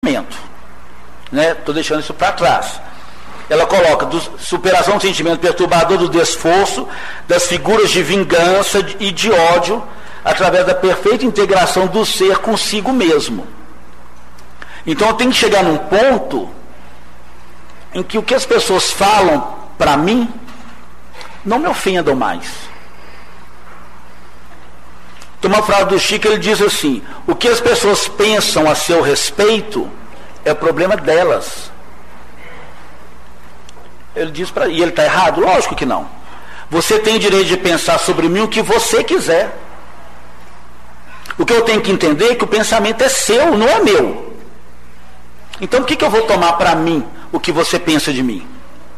sentimento, né? Estou deixando isso para trás. Ela coloca superação do sentimento perturbador do desforço, das figuras de vingança e de ódio, através da perfeita integração do ser consigo mesmo. Então eu tenho que chegar num ponto em que o que as pessoas falam para mim não me ofendam mais. Tem uma frase do Chico, ele diz assim: o que as pessoas pensam a seu respeito é o problema delas. Ele diz e ele está errado? Lógico que não. Você tem o direito de pensar sobre mim o que você quiser. O que eu tenho que entender é que o pensamento é seu, não é meu. Então, por que eu vou tomar para mim o que você pensa de mim?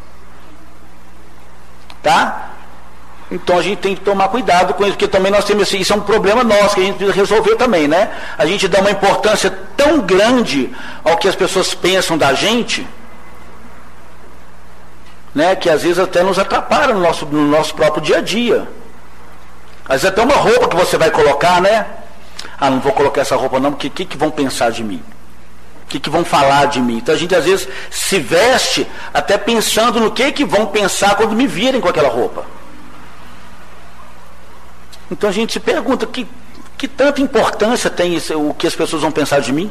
Tá? Então, a gente tem que tomar cuidado com isso, porque também nós temos, isso é um problema nosso, que a gente precisa resolver também, né? A gente dá uma importância tão grande ao que as pessoas pensam da gente, né? Que às vezes até nos atrapalha no nosso próprio dia a dia. Às vezes até uma roupa que você vai colocar, né? Ah, não vou colocar essa roupa não, porque o que vão pensar de mim? O que vão falar de mim? Então a gente às vezes se veste até pensando no que vão pensar quando me virem com aquela roupa. Então a gente se pergunta, que tanta importância tem isso, o que as pessoas vão pensar de mim?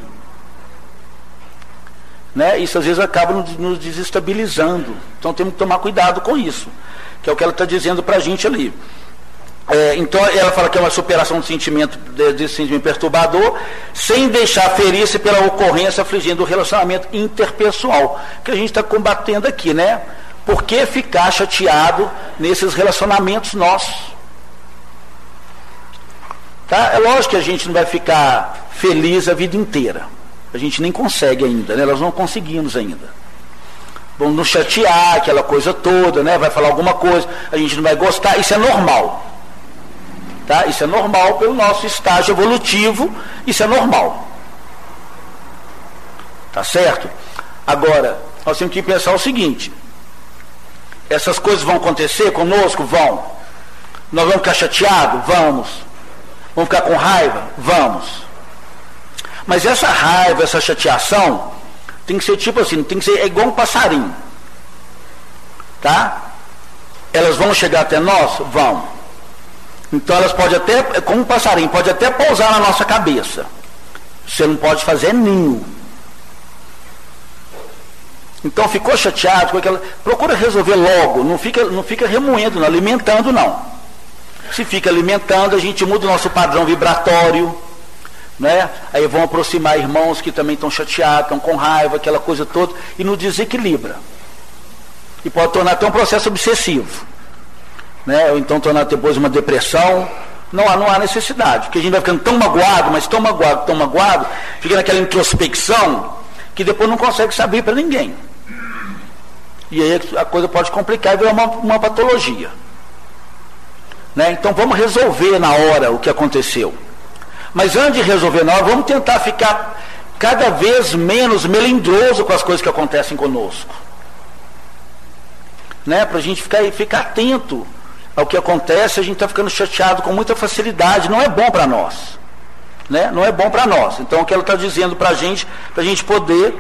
Né? Isso às vezes acaba nos desestabilizando. Então temos que tomar cuidado com isso, que é o que ela está dizendo para a gente ali. Então ela fala que é uma superação do sentimento, desse sentimento perturbador, sem deixar ferir-se pela ocorrência afligindo o relacionamento interpessoal, que a gente está combatendo aqui, né? Por que ficar chateado nesses relacionamentos nossos? Tá? É lógico que a gente não vai ficar feliz a vida inteira. A gente nem consegue ainda, né? Nós não conseguimos ainda. Vamos nos chatear, aquela coisa toda, né? Vai falar alguma coisa, a gente não vai gostar, isso é normal. Tá? Isso é normal pelo nosso estágio evolutivo, isso é normal. Tá certo? Agora, nós temos que pensar o seguinte: essas coisas vão acontecer conosco? Vão. Nós vamos ficar chateados? Vamos. Vamos ficar com raiva? Vamos. Mas essa raiva, essa chateação, tem que ser tipo assim, tem que ser igual um passarinho. Tá? Elas vão chegar até nós? Vão. Então elas podem até, como um passarinho, pode até pousar na nossa cabeça. Você não pode fazer ninho. Então ficou chateado com aquela. Procura resolver logo, não fica remoendo, não, alimentando não. Se fica alimentando, a gente muda o nosso padrão vibratório, né? Aí vão aproximar irmãos que também estão chateados, estão com raiva, aquela coisa toda, e nos desequilibra. E pode tornar até um processo obsessivo. Né? Ou então tornar depois uma depressão. Não há necessidade, porque a gente vai ficando tão magoado, mas tão magoado, fica naquela introspecção que depois não consegue se abrir para ninguém. E aí a coisa pode complicar e virar uma patologia. Né? Então vamos resolver na hora o que aconteceu. Mas antes de resolver na hora, vamos tentar ficar cada vez menos melindroso com as coisas que acontecem conosco. Né? Para a gente ficar atento ao que acontece, a gente está ficando chateado com muita facilidade, não é bom para nós. Né? Não é bom para nós. Então o que ela está dizendo para a gente poder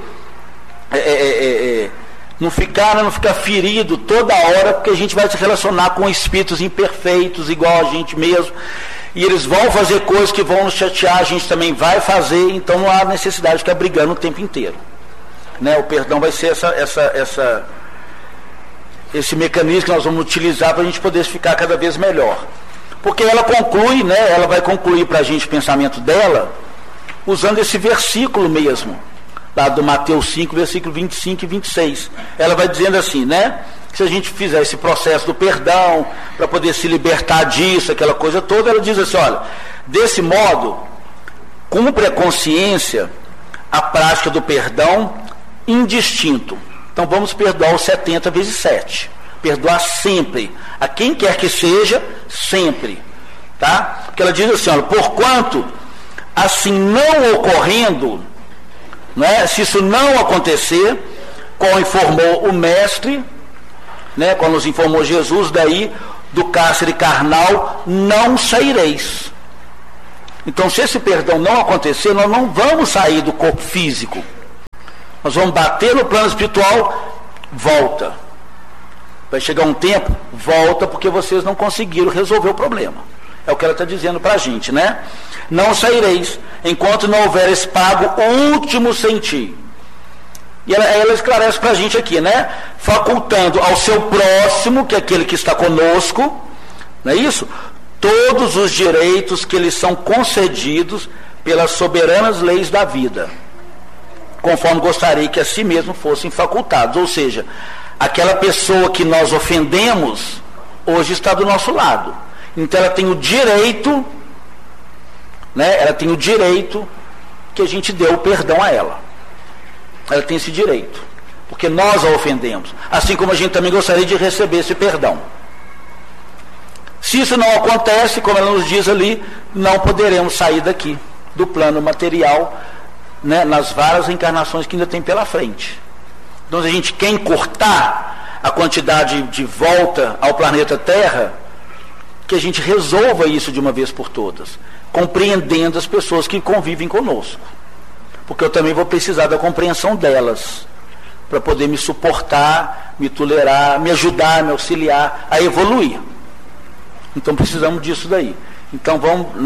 não ficar ferido toda hora, porque a gente vai se relacionar com espíritos imperfeitos, igual a gente mesmo, e eles vão fazer coisas que vão nos chatear, a gente também vai fazer, então não há necessidade de ficar brigando o tempo inteiro. Né? O perdão vai ser esse mecanismo que nós vamos utilizar para a gente poder ficar cada vez melhor. Porque ela conclui, né, ela vai concluir para a gente o pensamento dela, usando esse versículo mesmo, lá do Mateus 5, versículo 25 e 26. Ela vai dizendo assim, né, que se a gente fizer esse processo do perdão, para poder se libertar disso, aquela coisa toda, ela diz assim, olha, desse modo, cumpre a consciência a prática do perdão indistinto. Então vamos perdoar os 70 vezes 7. Perdoar sempre. A quem quer que seja, sempre. Tá? Porque ela diz assim, olha, porquanto assim não ocorrendo, né, se isso não acontecer, como informou o Mestre, né, quando nos informou Jesus, daí do cárcere carnal não saireis. Então se esse perdão não acontecer, nós não vamos sair do corpo físico. Nós vamos bater no plano espiritual, volta. Vai chegar um tempo, volta, porque vocês não conseguiram resolver o problema. É o que ela está dizendo para a gente, né? Não saireis, enquanto não houveres pago o último sentir. E ela esclarece para a gente aqui, né? Facultando ao seu próximo, que é aquele que está conosco, não é isso? Todos os direitos que lhes são concedidos pelas soberanas leis da vida, conforme gostaria que a si mesmo fossem facultados. Ou seja, aquela pessoa que nós ofendemos, hoje está do nosso lado. Então ela tem o direito, né? Ela tem o direito que a gente deu o perdão a ela. Ela tem esse direito, porque nós a ofendemos. Assim como a gente também gostaria de receber esse perdão. Se isso não acontece, como ela nos diz ali, não poderemos sair daqui, do plano material, né, nas várias encarnações que ainda tem pela frente. Então, se a gente quer encurtar a quantidade de volta ao planeta Terra, que a gente resolva isso de uma vez por todas, compreendendo as pessoas que convivem conosco. Porque eu também vou precisar da compreensão delas, para poder me suportar, me tolerar, me ajudar, me auxiliar a evoluir. Então precisamos disso daí. Então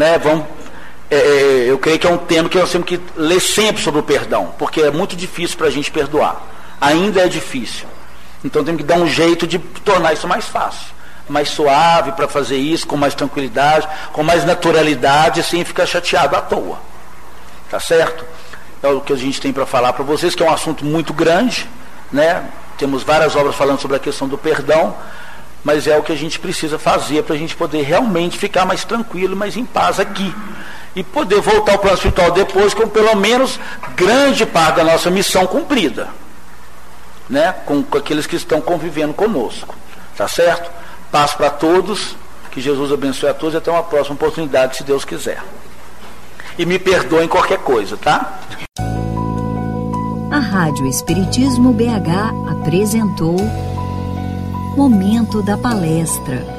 eu creio que é um tema que nós temos que ler sempre sobre o perdão, porque é muito difícil para a gente perdoar. Ainda é difícil. Então temos que dar um jeito de tornar isso mais fácil, mais suave, para fazer isso com mais tranquilidade, com mais naturalidade, sem ficar chateado à toa. Tá certo? É o que a gente tem para falar para vocês, que é um assunto muito grande, né? Temos várias obras falando sobre a questão do perdão, mas é o que a gente precisa fazer para a gente poder realmente ficar mais tranquilo, mais em paz aqui. E poder voltar ao plano espiritual depois com pelo menos grande parte da nossa missão cumprida, né? Com aqueles que estão convivendo conosco. Tá certo? Paz para todos, que Jesus abençoe a todos e até uma próxima oportunidade, se Deus quiser. E me perdoem qualquer coisa, tá? A Rádio Espiritismo BH apresentou Momento da Palestra.